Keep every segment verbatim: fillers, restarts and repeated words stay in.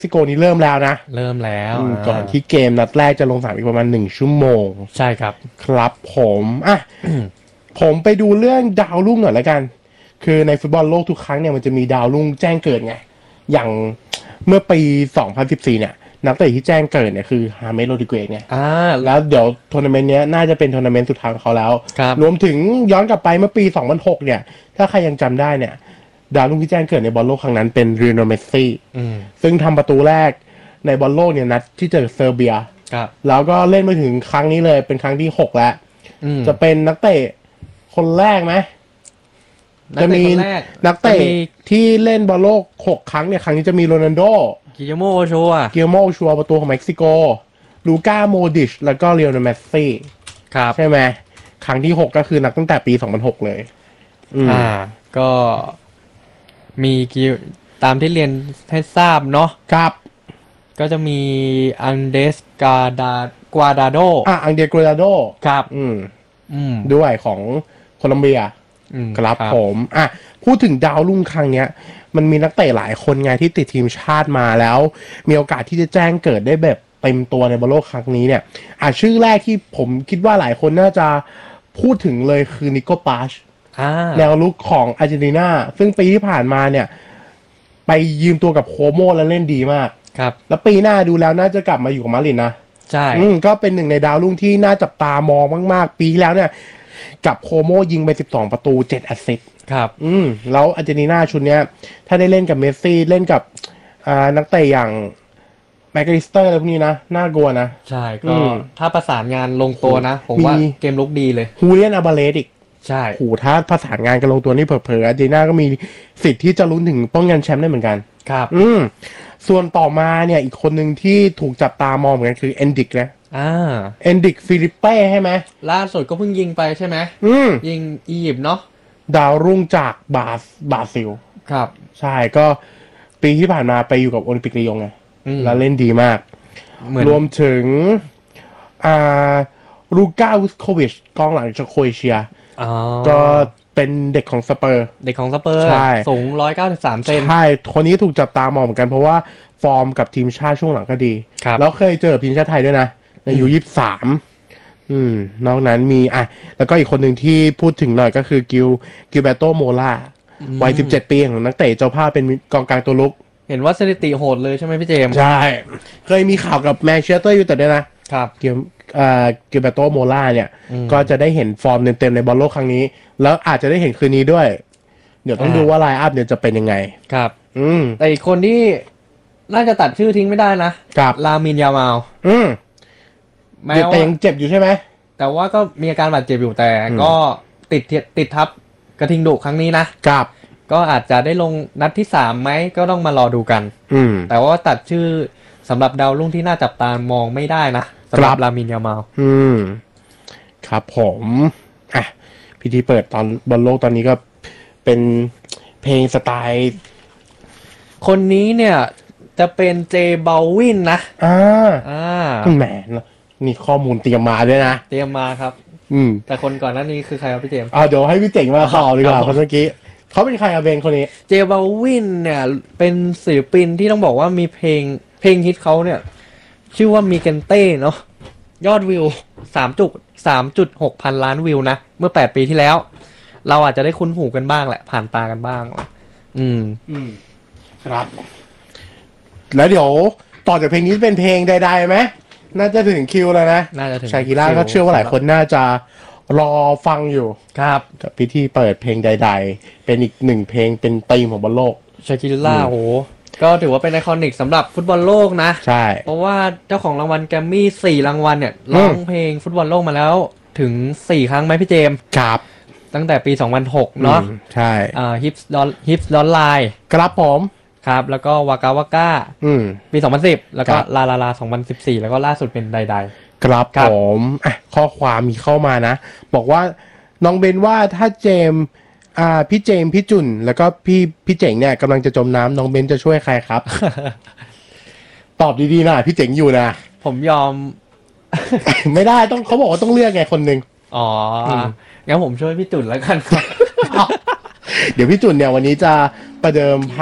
ซิโกนี่เริ่มแล้วนะเริ่มแล้วก่อนที่เกมนัดแรกจะลงสนามอีกประมาณหนึ่งชั่วโมงใช่ครับครับผมอ่ะ ผมไปดูเรื่องดาวรุ่งหน่อยแล้วกันคือในฟุตบอลโลกทุกครั้งเนี่ยมันจะมีดาวรุ่งแจ้งเกิดไงอย่างเมื่อปีสองพันสิบสี่เนี่ยนักเตะที่แจ้งเกิดเนี่ยคือฮาเมสโรดริเกสเนี่ยแล้วเดี๋ยวทัวร์นาเมนต์เนี้ยน่าจะเป็นทัวร์นาเมนต์สุดท้ายของเขาแล้วรวมถึงย้อนกลับไปเมื่อปีสองพันหกเนี่ยถ้าใครยังจำได้เนี่ยดาวรุ่งที่แจ้งเกิดในบอลโลกครั้งนั้นเป็นลิโอเนล เมสซี่ซึ่งทำประตูแรกในบอลโลกเนี่ยนัดที่เจอเซอร์เบียแล้วก็เล่นมาถึงครั้งนี้เลยเป็นครั้งที่หกแล้วจะเป็นนักเตะคนแรกไหมจะมีนักเตะที่เล่นบอลโลกหกครั้งเนี่ยครั้งนี้จะมีโรนัลโดกิโยโมโอชัวกิโยโมโอชัวประตูของเม็กซิโกลูก้าโมดิชแล้วก็ลิโอเนล เมสซี่ใช่ไหมครั้งที่หกก็คือนับตั้งแต่ปีสองพันหกเลยอ่าก็มีตามที่เรียนให้ทราบเนาะครับก็จะมีอังเดสกาดากวาดาโดอ่ะอังเดสกวาดาโดครับอืมอืมด้วยของโคลัมเบียครับผมอ่ะพูดถึงดาวรุ่งครั้งเนี้ยมันมีนักเตะหลายคนไงที่ติดทีมชาติมาแล้วมีโอกาสที่จะแจ้งเกิดได้แบบเต็มตัวในบอลโลกครั้งนี้เนี่ยอ่ะชื่อแรกที่ผมคิดว่าหลายคนน่าจะพูดถึงเลยคือนิโคล ปาชแนวลุกของอาร์เจนตินาซึ่งปีที่ผ่านมาเนี่ยไปยืมตัวกับโคโมแล้วเล่นดีมากครับแล้วปีหน้าดูแล้วน่าจะกลับมาอยู่กับมาดริดนะใช่อืมก็เป็นหนึ่งในดาวรุ่งที่น่าจับตามองมากๆปีที่แล้วเนี่ยกับโคโมยิงไปสิบสองประตูเจ็ดแอสซิสต์ครับอืมแล้วอาร์เจนตินาชุดเนี้ยถ้าได้เล่นกับเมสซี่เล่นกับอ่านักเตะอย่างแมคอลิสเตอร์อะไรพวกนี้นะน่ากลัวนะใช่ก็ถ้าประสานงานลงตัวนะผมว่าเกมลุกดีเลยฮูเลียนอาบาเลสอีกใช่โหถ้าประสานงานกันลงตัวนี่เผลอๆอาร์เจนตินาก็มีสิทธิ์ที่จะลุ้นถึงป้องกันแชมป์ได้เหมือนกันครับอืมส่วนต่อมาเนี่ยอีกคนหนึ่งที่ถูกจับตามองเหมือนกันคือเอนดิกนะอ่าเอนดิกฟิลิปเป้ใช่ไหมล่าสุดก็เพิ่งยิงไปใช่ไหมอืมยิงอียิปต์เนาะดาวรุ่งจากบาสบราซิลครับใช่ก็ปีที่ผ่านมาไปอยู่กับโอลิมปิกลียงไงแล้วเล่นดีมากรวมถึงอ่าลูก้าวุสโควิชกองหลังจากโครเอเชียก็เป็นเด็กของสเปอร์เด็กของสเปอร์สูงหนึ่งร้อยเก้าสิบสามเซนใช่คนนี้ถูกจับตามองเหมือนกันเพราะว่าฟอร์มกับทีมชาติช่วงหลังก็ดีแล้วเคยเจอทีมชาติไทยด้วยนะในยูยี่สิบสามอืมนอกนั้นมีอ่ะแล้วก็อีกคนหนึ่งที่พูดถึงหน่อยก็คือกิลกิลเบโตโมล่าวัยสิบเจ็ดปีของนักเตะเจ้าภาพเป็นกองกลางตัวลุกเห็นว่าสถิติโหดเลยใช่ไหมพี่เจมส์ใช่เคยมีข่าวกับแมนเชสเตอร์ยูไนเต็ดด้วยนะครับกิลอ่ากิลเบโตโมล่าเนี่ยก็จะได้เห็นฟอร์มเต็มๆในบอลโลกครั้งนี้แล้วอาจจะได้เห็นคืนนี้ด้วยเดี๋ยวต้องดูว่าไลน์อัพเนี่ยจะเป็นยังไงครับอืมแต่อีกคนที่น่าจะตัดชื่อทิ้งไม่ได้นะครับลามินยามาลอืมแม้ว่ายังเจ็บอยู่ใช่ไหมแต่ว่าก็มีอาการบาดเจ็บอยู่แต่ก็ติดติดทับกระทิงดุครั้งนี้นะครับก็อาจจะได้ลงนัดที่สามไหมก็ต้องมารอดูกันอืมแต่ว่าตัดชื่อสำหรับดาวรุ่งที่น่าจับตามองไม่ได้นะสำหรับลามินยามาลอืมครับผมอ่ะพิธีเปิดตอนบอลโลกตอนนี้ก็เป็นเพลงสไตล์คนนี้เนี่ยจะเป็นเจบาวินนะอ่าอ่าแหมนี่ข้อมูลเตรียมมาด้วยนะเตรียมมาครับอืมแต่คนก่อนหน้านี้คือใครครับพี่เจมส์อ่าเดี๋ยวให้พี่เจ๋งมาต่อดีกว่าคนเมื่อกี้เขาเป็นใครอะเบนคนนี้เจบาวินเนี่ยเป็นศิลปินที่ต้องบอกว่ามีเพลงเพลงฮิตเขาเนี่ยชื่อว่ามีเกนเต้เนาะยอดวิวสามจุดสามจุดหกพันล้านวิวนะเมื่อแปดปีที่แล้วเราอาจจะได้คุ้นหูกันบ้างแหละผ่านตากันบ้างอืมอืมครับแล้วเดี๋ยวต่อจากเพลงนี้เป็นเพลงใดๆไหมน่าจะถึงคิวแล้วนะน่าจะถึงชาคิร่าก็เชื่อว่าหลายคนน่าจะรอฟังอยู่ครับกับพิธีเปิดเพลงใดๆเป็นอีกหนึ่งเพลงเป็นธีมของบอลโลกชาคิร่าโหก็ถือว่าเป็นไอคอนิกสำหรับฟุตบอลโลกนะใช่เพราะว่าเจ้าของรางวัลแกรมมี่สี่รางวัลเนี่ยร้องเพลงฟุตบอลโลกมาแล้วถึงสี่ครั้งไหมพี่เจมส์ครับตั้งแต่ปีสองพันหกเนาะใช่อ่าฮิปส์ดอนฮิปส์ดอนไลน์ครับผมครับแล้วก็วากาวาก้าอืมปีสองพันสิบแล้วก็ลาลาลาสองพันสิบสี่แล้วก็ล่าสุดเป็นใดๆครับผมอ่ะข้อความมีเข้ามานะบอกว่าน้องเบนว่าถ้าเจมอ่าพี่เจมพี่จุนแล้วก็พี่พี่เจ๋งเนี่ยกำลังจะจมน้ำน้องเบนจะช่วยใครครับ ตอบดีๆนะพี่เจ๋งอยู่นะผมยอมไม่ได้ต้องเขาบอกว่าต้องเลือกไงคนหนึ่งอ๋องั้นผมช่วยพี่จุนแล้วกันครับเดี๋ยวพี่จุนเนี่ยวันนี้จะประเดิมภาคค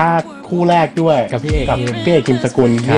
คู่แรกด้วยกับพี่เอกกับคิมพี่เอกคิมสกุล